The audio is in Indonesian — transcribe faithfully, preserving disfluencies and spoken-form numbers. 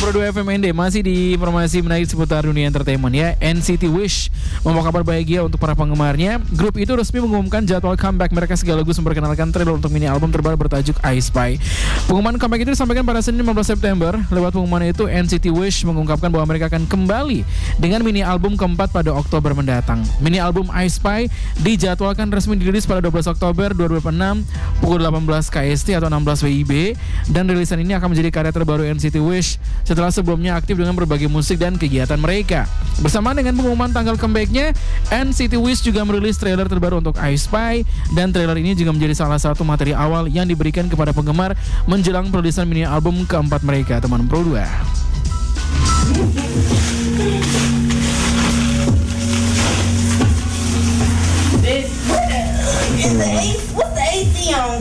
Pro dua F M N D. Masih di informasi menarik seputar dunia entertainment ya. N C T Wish membawa kabar bahagia untuk para penggemarnya. Grup itu resmi mengumumkan jadwal comeback mereka sekaligus memperkenalkan trailer untuk mini album terbaru bertajuk I Spy. Pengumuman comeback itu disampaikan pada Senin lima belas September. Lewat pengumuman itu, N C T Wish mengungkapkan bahwa mereka akan kembali dengan mini album keempat pada Oktober mendatang. Mini album I Spy dijadwalkan resmi dirilis pada dua belas Oktober dua ribu enam pukul delapan belas K S T atau enam belas W I B, dan rilisan ini akan menjadi karya terbaru N C T Wish setelah sebelumnya aktif dengan berbagai musik dan kegiatan mereka. Bersama dengan pengumuman tanggal comeback-nya, N C T Wish juga merilis trailer terbaru untuk I Spy, dan trailer ini juga menjadi salah satu materi awal yang diberikan kepada penggemar menjelang perilisan mini album keempat mereka, teman Pro dua. Is the A- what's the A C on?